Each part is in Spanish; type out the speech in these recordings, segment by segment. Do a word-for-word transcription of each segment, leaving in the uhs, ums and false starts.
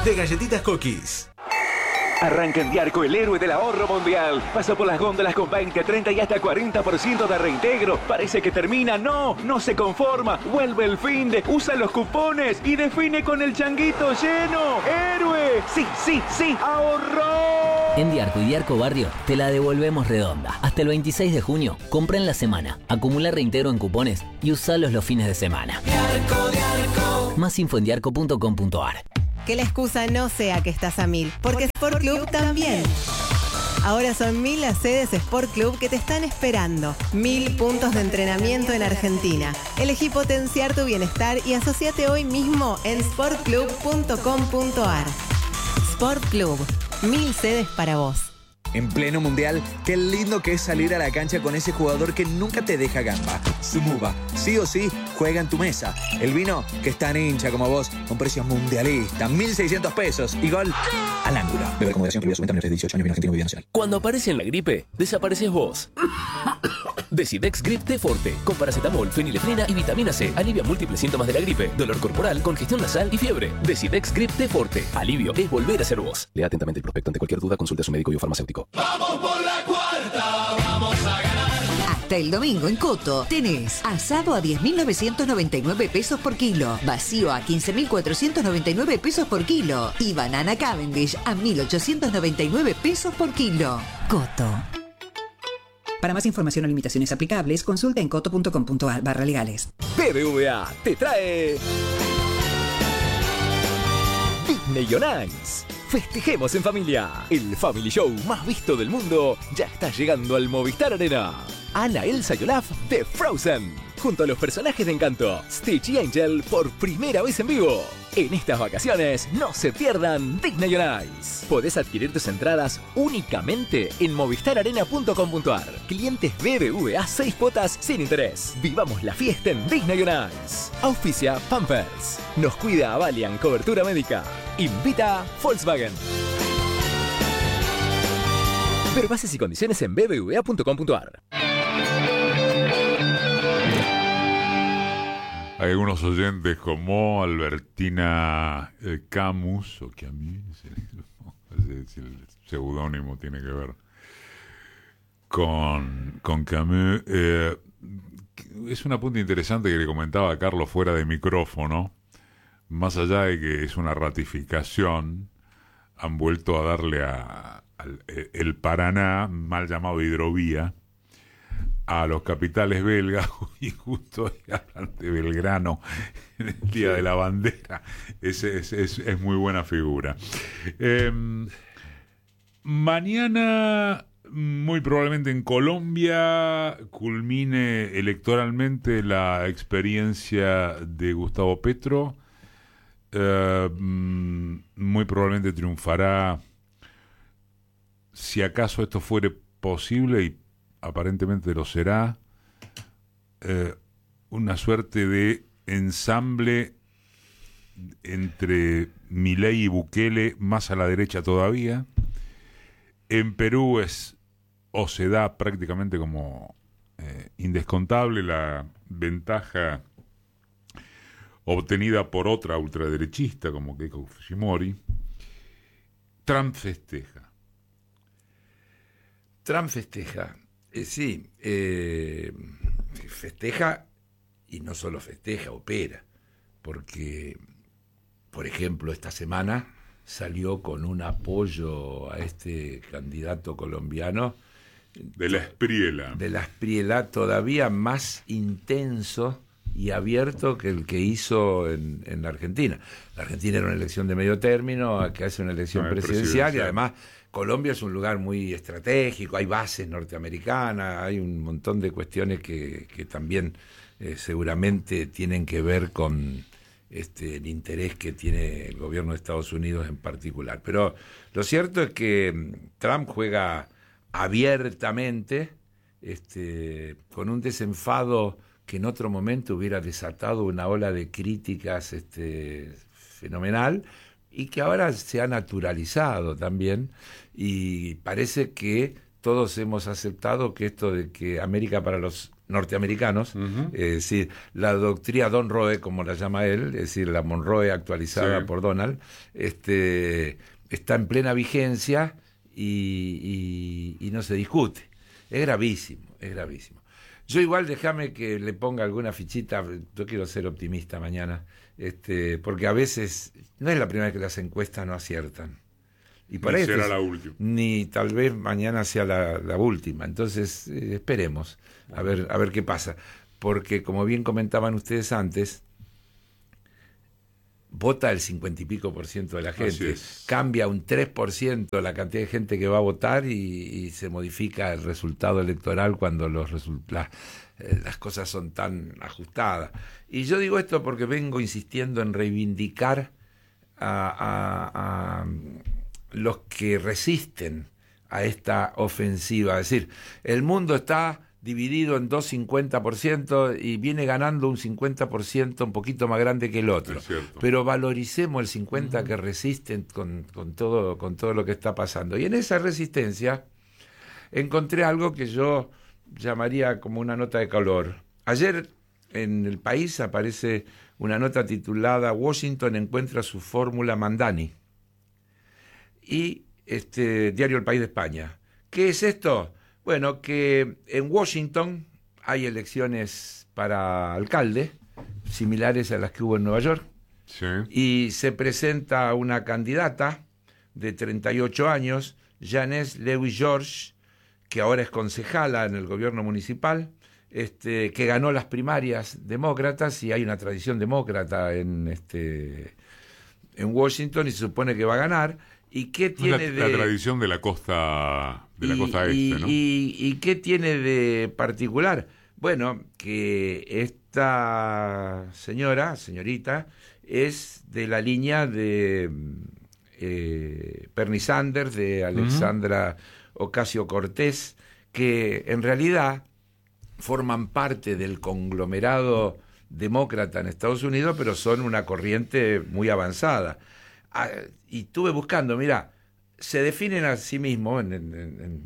de Galletitas Cookies. Arranca en Diarco el héroe del ahorro mundial. Pasa por las góndolas con veinte, treinta y hasta cuarenta por ciento de reintegro. Parece que termina. No, no se conforma. Vuelve el fin de, usa los cupones y define con el changuito lleno. ¡Héroe! Sí, sí, sí, ahorró. En Diarco y Diarco Barrio te la devolvemos redonda. Hasta el veintiséis de junio, compra en la semana, acumula reintegro en cupones y usalos los fines de semana. Diarco, Diarco. Más info en diarco punto com punto ar. Que la excusa no sea que estás a mil, porque Sport Club también. Ahora son mil las sedes Sport Club que te están esperando. Mil puntos de entrenamiento en Argentina. Elegí potenciar tu bienestar y asociate hoy mismo en sport club punto com punto ar. Sport Club, mil sedes para vos. En pleno mundial, qué lindo que es salir a la cancha con ese jugador que nunca te deja gamba. Sumuba, sí o sí, juega en tu mesa. El vino que es tan hincha como vos, con precios mundialistas, mil seiscientos pesos y gol al ángulo. Beber con moderación, prohibida su venta menores de dieciocho años, vino argentino, bebida nacional. Cuando aparece en la gripe, desapareces vos. Decidex Grip T Forte, con paracetamol, fenilefrina y vitamina C, alivia múltiples síntomas de la gripe, dolor corporal, congestión nasal y fiebre. Decidex Grip T Forte, alivio es volver a ser vos. Lea atentamente el prospecto. Ante cualquier duda, consulte a su médico y o farmacéutico. ¡Vamos por la cuarta! ¡Vamos a ganar! Hasta el domingo en Coto tenés asado a diez mil novecientos noventa y nueve pesos por kilo, vacío a quince mil cuatrocientos noventa y nueve pesos por kilo y banana Cavendish a mil ochocientos noventa y nueve pesos por kilo. Coto. Para más información o limitaciones aplicables, consulta en coto punto com punto ar barra legales. B B V A te trae Disney on Ice. Festejemos en familia. El Family Show más visto del mundo ya está llegando al Movistar Arena. Anna, Elsa y Olaf de Frozen, junto a los personajes de Encanto, Stitch y Angel por primera vez en vivo. En estas vacaciones no se pierdan Disney on Ice. Podés adquirir tus entradas únicamente en movistar arena punto com punto ar. Clientes B B V A seis cuotas sin interés. Vivamos la fiesta en Disney on Ice. Auspicia Pampers. Nos cuida Avalian Cobertura Médica. Invita Volkswagen. Ver bases y condiciones en b b v a punto com punto ar. Hay algunos oyentes como Albertina eh, Camus, o Camus, si el seudónimo tiene que ver con, con Camus. Eh, es un apunte interesante que le comentaba a Carlos fuera de micrófono. Más allá de que es una ratificación, han vuelto a darle a, al el Paraná, mal llamado hidrovía, a los capitales belgas, y justo hoy hablan de Belgrano en el Día sí. de la Bandera. Es, es, es, es muy buena figura. Eh, mañana, muy probablemente en Colombia, culmine electoralmente la experiencia de Gustavo Petro. Eh, muy probablemente triunfará, si acaso esto fuere posible, y aparentemente lo será, eh, una suerte de ensamble entre Milei y Bukele, más a la derecha todavía. En Perú es, o se da prácticamente como eh, indescontable la ventaja obtenida por otra ultraderechista como Keiko Fujimori. Trump festeja. Trump festeja. Eh, sí, eh, festeja, y no solo festeja, opera, porque, por ejemplo, esta semana salió con un apoyo a este candidato colombiano de la Espriela, de la Espriela todavía más intenso y abierto que el que hizo en, en la Argentina. La Argentina era una elección de medio término, acá es una elección no, presidencial, presidencial, y además Colombia es un lugar muy estratégico, hay bases norteamericanas, hay un montón de cuestiones que, que también eh, seguramente tienen que ver con este, el interés que tiene el gobierno de Estados Unidos en particular. Pero lo cierto es que Trump juega abiertamente, este, con un desenfado que en otro momento hubiera desatado una ola de críticas este, fenomenal, y que ahora se ha naturalizado también, y parece que todos hemos aceptado que esto de que América para los norteamericanos, uh-huh. Es decir, la doctrina Don Roe, como la llama él, es decir, la Monroe actualizada sí. por Donald, este, está en plena vigencia y, y, y no se discute. Es gravísimo, es gravísimo. Yo igual déjame que le ponga alguna fichita, yo quiero ser optimista mañana, este, porque a veces no es la primera vez que las encuestas no aciertan. Y por ahí será la última. Ni tal vez mañana sea la, la última. Entonces, eh, esperemos a ver, a ver qué pasa. Porque, como bien comentaban ustedes antes, vota el cincuenta y pico por ciento de la gente. Cambia un tres por ciento la cantidad de gente que va a votar y, y se modifica el resultado electoral cuando los result- la, eh, las cosas son tan ajustadas. Y yo digo esto porque vengo insistiendo en reivindicar a... a, a los que resisten a esta ofensiva. Es decir, el mundo está dividido en dos cincuenta por ciento y viene ganando un cincuenta por ciento un poquito más grande que el otro. Pero valoricemos el cincuenta por ciento uh-huh. que resisten con, con, todo, con todo lo que está pasando. Y en esa resistencia encontré algo que yo llamaría como una nota de color. Ayer en El País aparece una nota titulada Washington encuentra su fórmula Mandani. Y este Diario El País de España. ¿Qué es esto? Bueno, que en Washington hay elecciones para alcalde, similares a las que hubo en Nueva York, sí. Y se presenta una candidata de treinta y ocho años, Janice Lewis George, que ahora es concejala en el gobierno municipal, este, que ganó las primarias demócratas, y hay una tradición demócrata en, este, en Washington, y se supone que va a ganar. ¿Y qué tiene la, de la tradición de la costa de la y, costa este, y, ¿no? Y, ¿Y qué tiene de particular? Bueno, que esta señora, señorita, es de la línea de eh, Bernie Sanders, de Alexandra uh-huh. Ocasio-Cortez, que en realidad forman parte del conglomerado demócrata en Estados Unidos, pero son una corriente muy avanzada. Ah, y estuve buscando, mira, se definen a sí mismos en, en, en,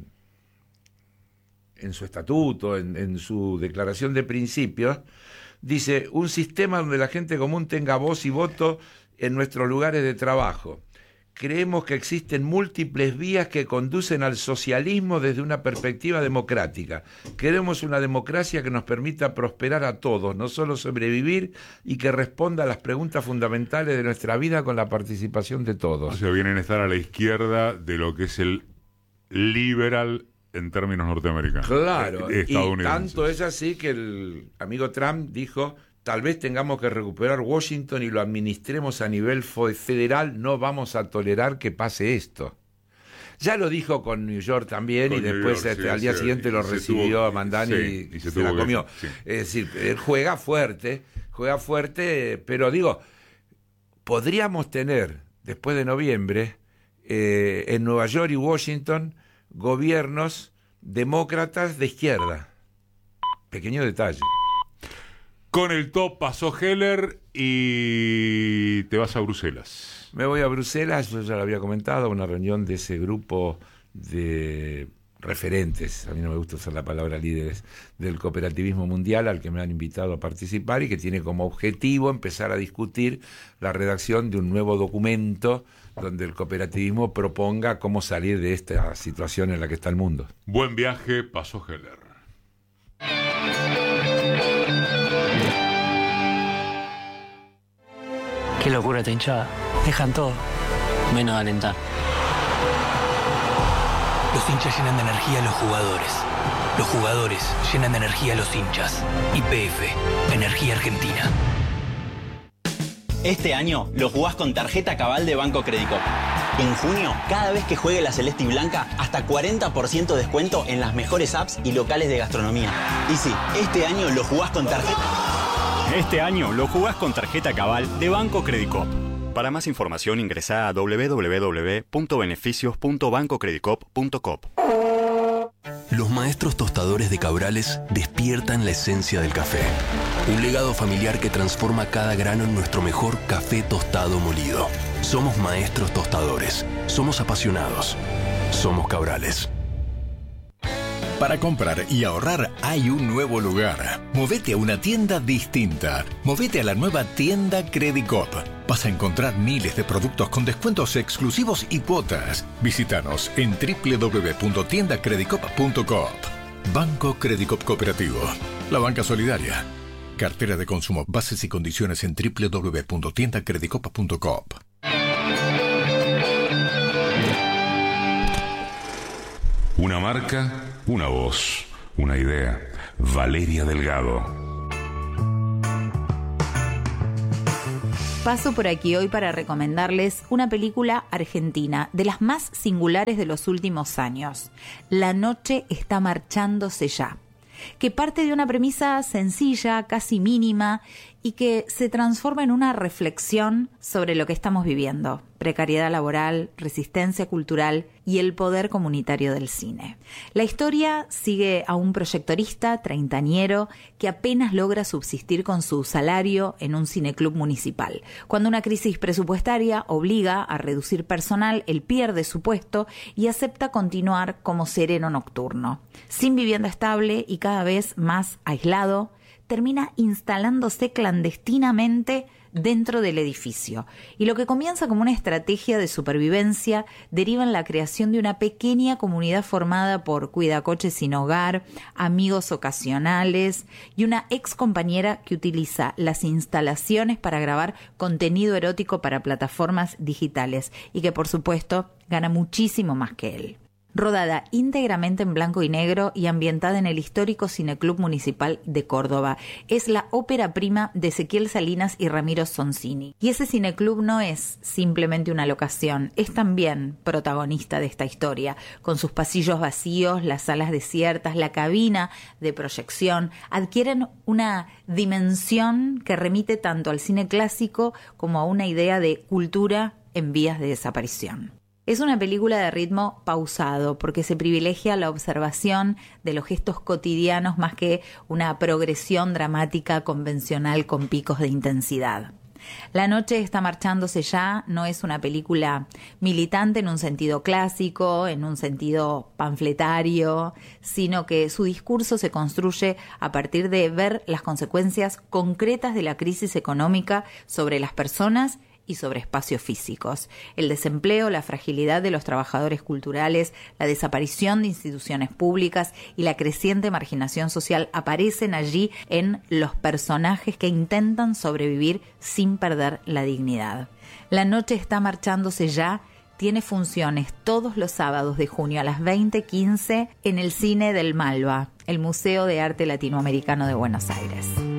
en su estatuto, en, en su declaración de principios, dice, un sistema donde la gente común tenga voz y voto en nuestros lugares de trabajo. Creemos que existen múltiples vías que conducen al socialismo desde una perspectiva democrática. Queremos una democracia que nos permita prosperar a todos, no solo sobrevivir, y que responda a las preguntas fundamentales de nuestra vida con la participación de todos. O sea, vienen a estar a la izquierda de lo que es el liberal en términos norteamericanos. Claro, eh, y tanto es así que el amigo Trump dijo... Tal vez tengamos que recuperar Washington y lo administremos a nivel federal, no vamos a tolerar que pase esto. Ya lo dijo con New York también, con y después York, este, sí, al día sí, siguiente lo recibió tuvo, a Mandani sí, y, y se, se la comió. Que, sí. Es decir, él juega fuerte, juega fuerte, pero digo, podríamos tener, después de noviembre, eh, en Nueva York y Washington, gobiernos demócratas de izquierda. Pequeño detalle. Con el top pasó Heller y te vas a Bruselas. Me voy a Bruselas, yo ya lo había comentado, una reunión de ese grupo de referentes, a mí no me gusta usar la palabra líderes, del cooperativismo mundial al que me han invitado a participar y que tiene como objetivo empezar a discutir la redacción de un nuevo documento donde el cooperativismo proponga cómo salir de esta situación en la que está el mundo. Buen viaje, pasó Heller. Qué locura esta hinchada. Dejan todo, menos de alentar. Los hinchas llenan de energía a los jugadores. Los jugadores llenan de energía a los hinchas. Y P F, Energía Argentina. Este año lo jugás con tarjeta Cabal de Banco Credicop. En junio, cada vez que juegue la Celeste y Blanca, hasta cuarenta por ciento de descuento en las mejores apps y locales de gastronomía. Y sí, este año lo jugás con tarjeta... Este año lo jugás con tarjeta Cabal de Banco Credicop. Para más información ingresá a doble u doble u doble u punto beneficios punto banco credicop punto com. Los maestros tostadores de Cabrales despiertan la esencia del café. Un legado familiar que transforma cada grano en nuestro mejor café tostado molido. Somos maestros tostadores. Somos apasionados. Somos Cabrales. Para comprar y ahorrar hay un nuevo lugar. Movete a una tienda distinta. Movete a la nueva tienda Credicop. Vas a encontrar miles de productos con descuentos exclusivos y cuotas. Visítanos en doble u doble u doble u punto tienda credicop punto com. Banco Credicop Cooperativo. La banca solidaria. Cartera de consumo. Bases y condiciones en doble u doble u doble u punto tienda credicop punto com. Una marca, una voz, una idea. Valeria Delgado. Paso por aquí hoy para recomendarles una película argentina, de las más singulares de los últimos años. La noche está marchándose ya, que parte de una premisa sencilla, casi mínima, y que se transforma en una reflexión sobre lo que estamos viviendo: precariedad laboral, resistencia cultural y el poder comunitario del cine. La historia sigue a un proyectorista treintañero que apenas logra subsistir con su salario en un cineclub municipal. Cuando una crisis presupuestaria obliga a reducir personal, él pierde su puesto y acepta continuar como sereno nocturno. Sin vivienda estable y cada vez más aislado, termina instalándose clandestinamente dentro del edificio. Y lo que comienza como una estrategia de supervivencia deriva en la creación de una pequeña comunidad formada por cuidacoches sin hogar, amigos ocasionales y una ex compañera que utiliza las instalaciones para grabar contenido erótico para plataformas digitales y que, por supuesto, gana muchísimo más que él. Rodada íntegramente en blanco y negro y ambientada en el histórico Cineclub Municipal de Córdoba. Es la ópera prima de Ezequiel Salinas y Ramiro Sonsini. Y ese cineclub no es simplemente una locación, es también protagonista de esta historia, con sus pasillos vacíos, las salas desiertas, la cabina de proyección, adquieren una dimensión que remite tanto al cine clásico como a una idea de cultura en vías de desaparición. Es una película de ritmo pausado porque se privilegia la observación de los gestos cotidianos más que una progresión dramática convencional con picos de intensidad. La noche está marchándose ya no es una película militante en un sentido clásico, en un sentido panfletario, sino que su discurso se construye a partir de ver las consecuencias concretas de la crisis económica sobre las personas y sobre espacios físicos. El desempleo, la fragilidad de los trabajadores culturales, la desaparición de instituciones públicas y la creciente marginación social aparecen allí en los personajes que intentan sobrevivir sin perder la dignidad. La noche está marchándose ya tiene funciones todos los sábados de junio a las veinte quince en el Cine del Malva, el Museo de Arte Latinoamericano de Buenos Aires.